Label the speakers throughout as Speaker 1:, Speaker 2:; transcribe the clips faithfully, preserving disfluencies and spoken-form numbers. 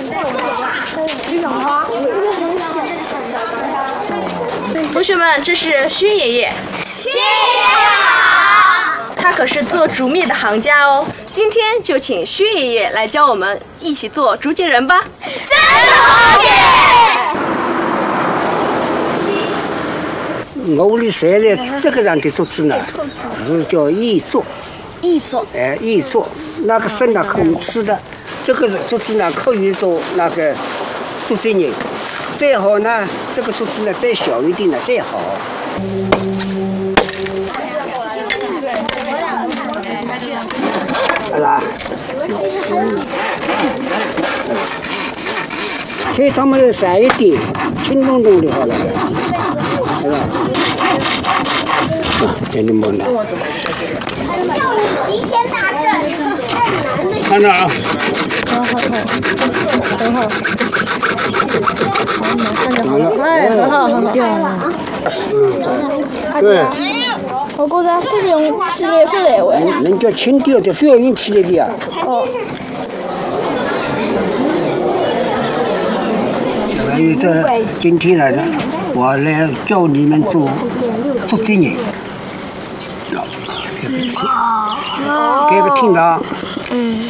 Speaker 1: 同学们，这是薛爷爷。
Speaker 2: 薛爷爷好。
Speaker 1: 他可是做竹篾的行家哦。今天就请薛爷爷来教我们一起做竹节人吧。
Speaker 2: 真好耶！
Speaker 3: 我屋里晒的这个样的竹子呢，是叫艺竹。
Speaker 1: 艺竹。
Speaker 3: 哎，艺竹，那个生呢可以吃的，这个竹子呢可以做那个竹节人。再好呢，这个竹子呢再小一点呢再好。好啦，给他们晒一点，轻咚咚的好了，是吧？啊，真的没了。
Speaker 2: 要是齐天大圣，
Speaker 3: 看着啊。
Speaker 1: 好好好，很好。
Speaker 3: 好了，
Speaker 1: 哎，很好很好。
Speaker 3: 对。
Speaker 1: 我觉着非常起来不来喂。
Speaker 3: 人家轻调的，非要用起来的呀。
Speaker 1: 哦。
Speaker 3: 还有这今天来了，我来教你们做竹节人。这个听到？嗯。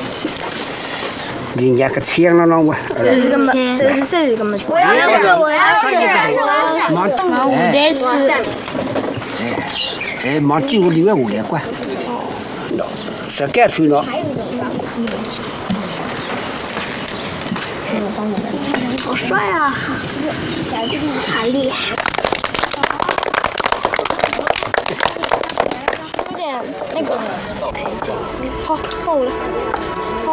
Speaker 3: 人家个枪了了我。
Speaker 1: 这是个么？这是谁个么？
Speaker 2: 我要是我要是。
Speaker 3: 忙，
Speaker 2: 再吃。
Speaker 3: 哎，忙几乎里面下来管。实干脆了。
Speaker 2: 好帅啊！好厉害。
Speaker 1: 有点那个。好，够了。好。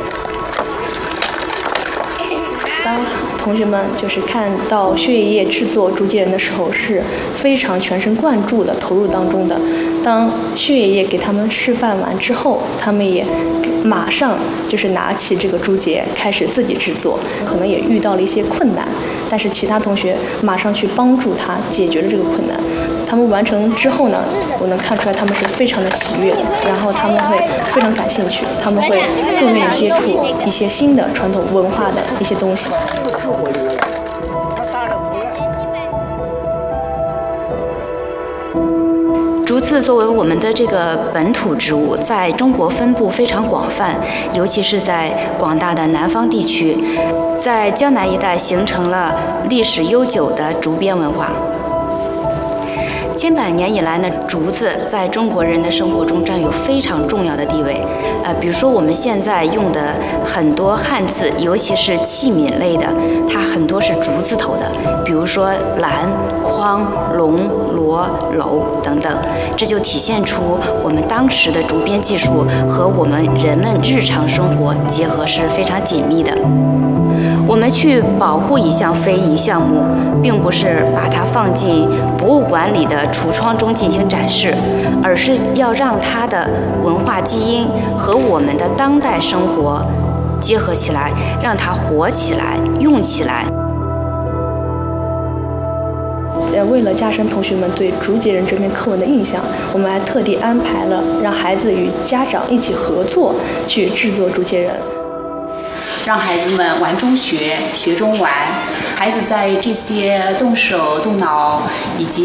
Speaker 1: 当同学们就是看到薛爷爷制作竹节人的时候，是非常全神贯注的投入当中的。当薛爷爷给他们示范完之后，他们也马上就是拿起这个竹节开始自己制作，可能也遇到了一些困难，但是其他同学马上去帮助他解决了这个困难。他们完成之后呢，我能看出来他们是非常的喜悦的，然后他们会非常感兴趣，他们会更愿意接触一些新的传统文化的一些东西。
Speaker 4: 竹子作为我们的这个本土植物，在中国分布非常广泛，尤其是在广大的南方地区，在江南一带形成了历史悠久的竹编文化。千百年以来呢，竹子在中国人的生活中占有非常重要的地位。呃，比如说我们现在用的很多汉字，尤其是器皿类的，它很多是竹字头的，比如说篮、筐、笼、箩、篓等等。这就体现出我们当时的竹编技术和我们人们日常生活结合是非常紧密的。我们去保护一项非遗项目，并不是把它放进博物馆里的橱窗中进行展示，而是要让它的文化基因和我们的当代生活结合起来，让它活起来、用起来。
Speaker 1: 为了加深同学们对竹节人这篇课文的印象，我们还特地安排了让孩子与家长一起合作去制作竹节人。
Speaker 5: 让孩子们玩中学，学中玩。孩子在这些动手动脑以及